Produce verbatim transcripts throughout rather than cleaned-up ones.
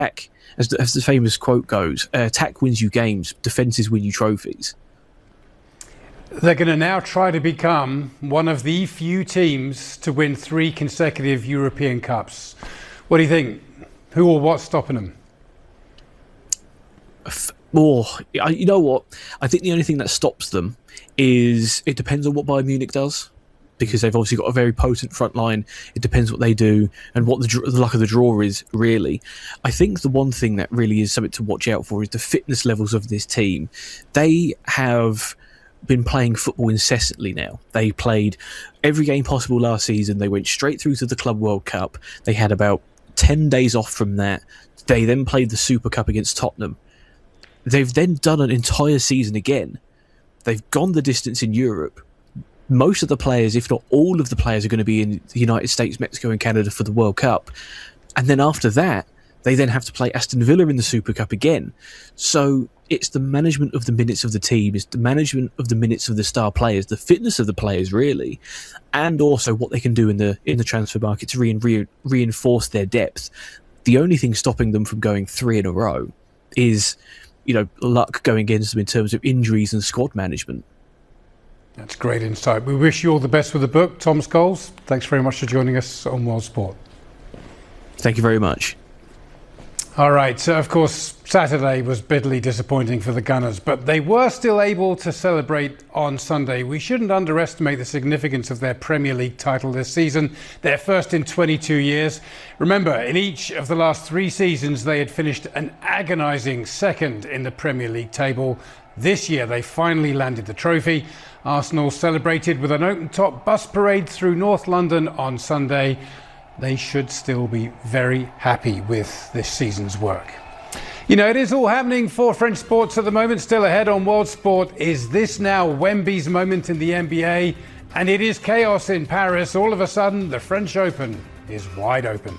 attack. As the, as the famous quote goes, uh, attack wins you games, defences win you trophies. They're going to now try to become one of the few teams to win three consecutive European Cups. What do you think? Who or what's stopping them? Oh, you know what? I think the only thing that stops them is it depends on what Bayern Munich does, because they've obviously got a very potent front line. It depends what they do and what the, the luck of the draw is, really. I think the one thing that really is something to watch out for is the fitness levels of this team. They have been playing football incessantly now. They played every game possible last season. They went straight through to the Club World Cup. They had about ten days off from that. They then played the Super Cup against Tottenham. They've then done an entire season again. They've gone the distance in Europe. Most of the players, if not all of the players, are going to be in the United States, Mexico and Canada for the World Cup. And then after that, they then have to play Aston Villa in the Super Cup again. So it's the management of the minutes of the team, it's the management of the minutes of the star players, the fitness of the players, really, and also what they can do in the in the transfer market to re- re- reinforce their depth. The only thing stopping them from going three in a row is, you know, luck going against them in terms of injuries and squad management. That's great insight. We wish you all the best with the book. Tom Scholes, thanks very much for joining us on World Sport. Thank you very much. All right, so of course, Saturday was bitterly disappointing for the Gunners, but they were still able to celebrate on Sunday. We shouldn't underestimate the significance of their Premier League title this season, their first in twenty-two years. Remember, in each of the last three seasons, they had finished an agonising second in the Premier League table. This year, they finally landed the trophy. Arsenal celebrated with an open-top bus parade through North London on Sunday. They should still be very happy with this season's work. You know, it is all happening for French sports at the moment. Still ahead on World Sport, is this now Wemby's moment in the N B A? And it is chaos in Paris. All of a sudden, the French Open is wide open.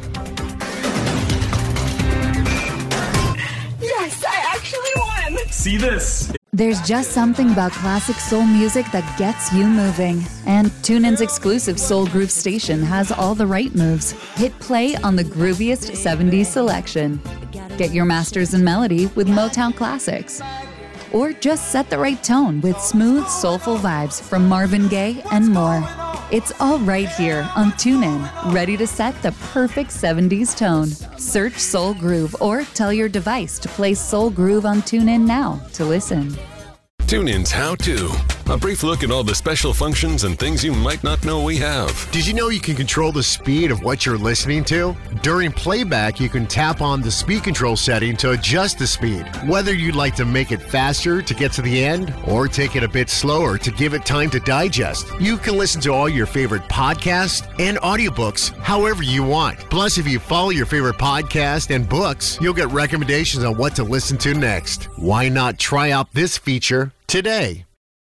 Yes, I actually won! See this? There's just something about classic soul music that gets you moving. And TuneIn's exclusive Soul Groove station has all the right moves. Hit play on the grooviest seventies selection. Get your masters in melody with Motown Classics. Or just set the right tone with smooth, soulful vibes from Marvin Gaye and more. It's all right here on TuneIn, ready to set the perfect seventies tone. Search Soul Groove or tell your device to play Soul Groove on TuneIn now to listen. TuneIn's How To. A brief look at all the special functions and things you might not know we have. Did you know you can control the speed of what you're listening to? During playback, you can tap on the speed control setting to adjust the speed. Whether you'd like to make it faster to get to the end or take it a bit slower to give it time to digest, you can listen to all your favorite podcasts and audiobooks however you want. Plus, if you follow your favorite podcast and books, you'll get recommendations on what to listen to next. Why not try out this feature today?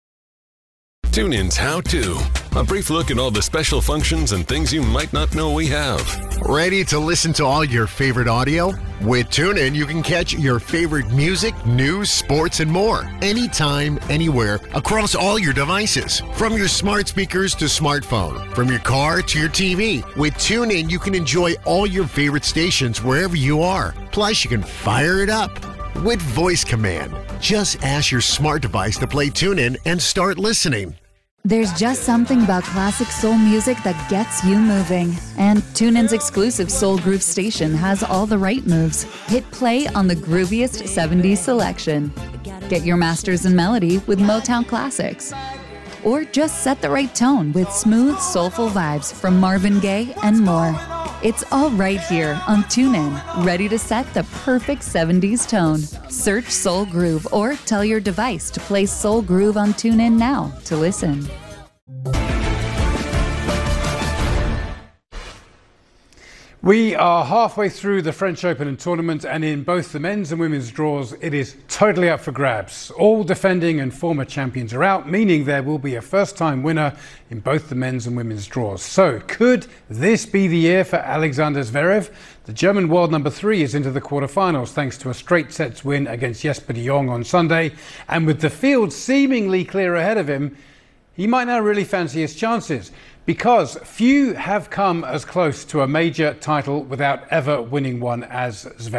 TuneIn's How To. A brief look at all the special functions and things you might not know we have. Ready to listen to all your favorite audio? With TuneIn, you can catch your favorite music, news, sports, and more. Anytime, anywhere, across all your devices. From your smart speakers to smartphone. From your car to your T V. With TuneIn, you can enjoy all your favorite stations wherever you are. Plus, you can fire it up with voice command. Just ask your smart device to play TuneIn and start listening. There's just something about classic soul music that gets you moving. And TuneIn's exclusive Soul Groove station has all the right moves. Hit play on the grooviest seventies selection. Get your masters in melody with Motown Classics. Or just set the right tone with smooth, soulful vibes from Marvin Gaye and more. It's all right here on TuneIn, ready to set the perfect seventies tone. Search Soul Groove or tell your device to play Soul Groove on TuneIn now to listen. We are halfway through the French Open and tournament, and in both the men's and women's draws, it is totally up for grabs. All defending and former champions are out, meaning there will be a first-time winner in both the men's and women's draws. So, could this be the year for Alexander Zverev? The German world number three is into the quarterfinals thanks to a straight sets win against Jesper de Jong on Sunday, and with the field seemingly clear ahead of him, he might now really fancy his chances. Because few have come as close to a major title without ever winning one as Zverev.